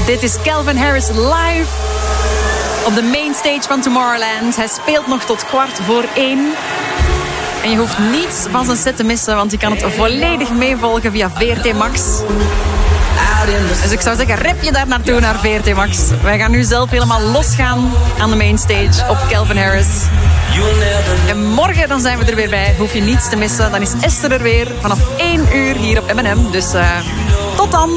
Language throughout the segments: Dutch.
Dit is Calvin Harris live op de mainstage van Tomorrowland. Hij speelt nog tot 1:15. En je hoeft niets van zijn set te missen, want je kan het volledig meevolgen via VRT Max. Dus ik zou zeggen, rip je daar naartoe naar VRT Max. Wij gaan nu zelf helemaal losgaan aan de mainstage op Calvin Harris. En morgen dan zijn we er weer bij. Hoef je niets te missen. Dan is Esther er weer vanaf 1 uur hier op M&M. Dus tot dan.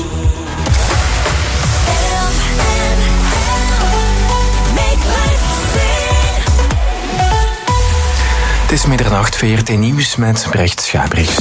Het is middernacht, VRT Nieuws met Brecht Schabriks.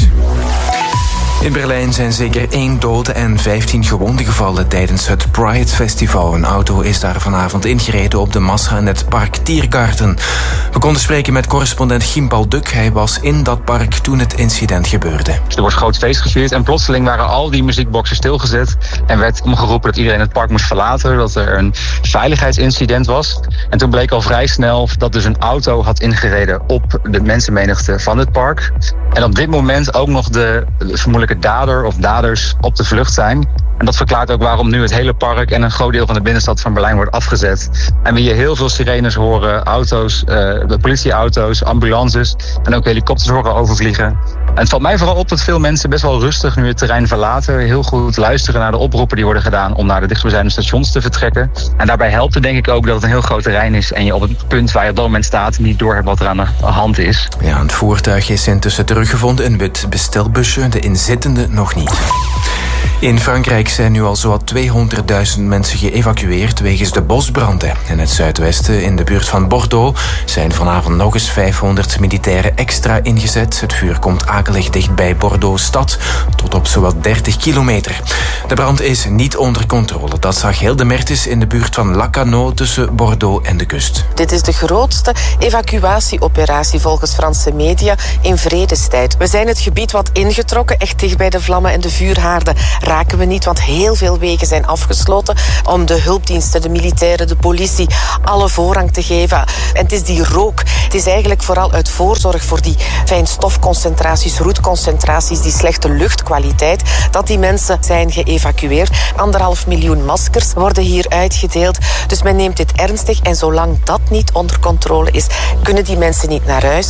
In Berlijn zijn zeker 1 dode en 15 gewonden gevallen tijdens het Pride Festival. Een auto is daar vanavond ingereden op de massa in het park Tiergarten. We konden spreken met correspondent Gimbal Duk. Hij was in dat park toen het incident gebeurde. Er wordt groot feest gevierd en plotseling waren al die muziekboxen stilgezet en werd omgeroepen dat iedereen het park moest verlaten, dat er een veiligheidsincident was. En toen bleek al vrij snel dat dus een auto had ingereden op de mensenmenigte van het park. En op dit moment ook nog de vermoedelijke dader of daders op de vlucht zijn. En dat verklaart ook waarom nu het hele park en een groot deel van de binnenstad van Berlijn wordt afgezet. En we hier heel veel sirenes horen, auto's, politieauto's, ambulances en ook helikopters horen overvliegen. En het valt mij vooral op dat veel mensen best wel rustig nu het terrein verlaten. Heel goed luisteren naar de oproepen die worden gedaan om naar de dichtstbijzijnde stations te vertrekken. En daarbij helpt het denk ik ook dat het een heel groot terrein is en je op het punt waar je op dat moment staat niet doorhebt wat er aan de hand is. Ja, het voertuig is intussen teruggevonden, een wit bestelbusje, de inzittende nog niet. In Frankrijk zijn nu al zowat 200.000 mensen geëvacueerd wegens de bosbranden. In het zuidwesten, in de buurt van Bordeaux, zijn vanavond nog eens 500 militairen extra ingezet. Het vuur komt akelig dicht bij Bordeaux-stad, tot op zowat 30 kilometer. De brand is niet onder controle. Dat zag Hilde Mertens in de buurt van Lacanau tussen Bordeaux en de kust. Dit is de grootste evacuatieoperatie volgens Franse media in vredestijd. We zijn het gebied wat ingetrokken, echt dicht bij de vlammen en de vuurhaarden raken we niet, want heel veel wegen zijn afgesloten om de hulpdiensten, de militairen, de politie alle voorrang te geven. En het is die rook. Het is eigenlijk vooral uit voorzorg voor die fijnstofconcentraties, roetconcentraties, die slechte luchtkwaliteit, dat die mensen zijn geëvacueerd. 1,5 miljoen maskers worden hier uitgedeeld. Dus men neemt dit ernstig en zolang dat niet onder controle is, kunnen die mensen niet naar huis.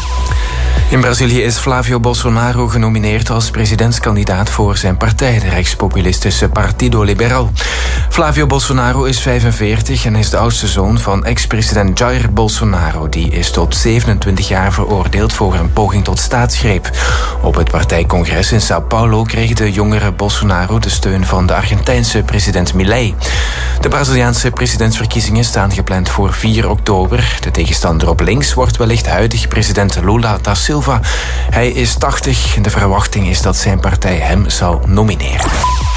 In Brazilië is Flávio Bolsonaro genomineerd als presidentskandidaat voor zijn partij, de rechtspopulistische Partido Liberal. Flávio Bolsonaro is 45 en is de oudste zoon van ex-president Jair Bolsonaro. Die is tot 27 jaar veroordeeld voor een poging tot staatsgreep. Op het partijcongres in São Paulo kreeg de jongere Bolsonaro de steun van de Argentijnse president Milei. De Braziliaanse presidentsverkiezingen staan gepland voor 4 oktober. De tegenstander op links wordt wellicht huidig president Lula da Silva. Hij is 80 en de verwachting is dat zijn partij hem zal nomineren.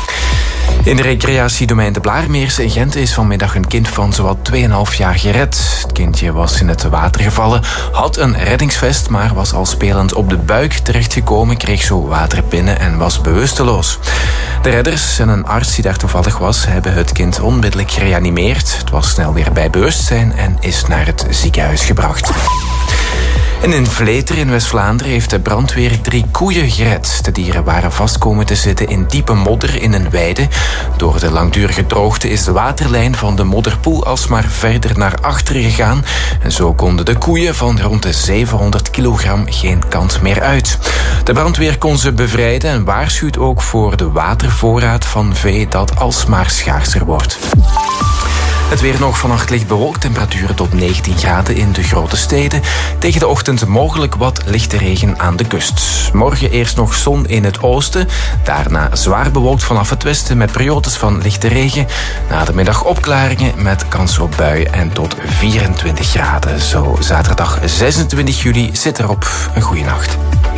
In de recreatiedomein De Blaarmeerse in Gent is vanmiddag een kind van zowat 2,5 jaar gered. Het kindje was in het water gevallen, had een reddingsvest, maar was al spelend op de buik terechtgekomen, kreeg zo water binnen en was bewusteloos. De redders en een arts die daar toevallig was, hebben het kind onmiddellijk gereanimeerd. Het was snel weer bij bewustzijn en is naar het ziekenhuis gebracht. En in Vleter in West-Vlaanderen heeft de brandweer 3 koeien gered. De dieren waren vast komen te zitten in diepe modder in een weide. Door de langdurige droogte is de waterlijn van de modderpoel alsmaar verder naar achteren gegaan. En zo konden de koeien van rond de 700 kilogram geen kant meer uit. De brandweer kon ze bevrijden en waarschuwt ook voor de watervoorraad van vee dat alsmaar schaarser wordt. Het weer nog vannacht licht bewolkt, temperaturen tot 19 graden in de grote steden. Tegen de ochtend mogelijk wat lichte regen aan de kust. Morgen eerst nog zon in het oosten. Daarna zwaar bewolkt vanaf het westen met periodes van lichte regen. Na de middag opklaringen met kans op buien en tot 24 graden. Zo zaterdag 26 juli zit erop. Een goede nacht.